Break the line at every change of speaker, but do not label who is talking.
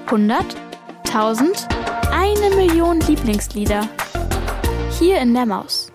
100, 1000, 1 Million Lieblingslieder. Hier in der Maus.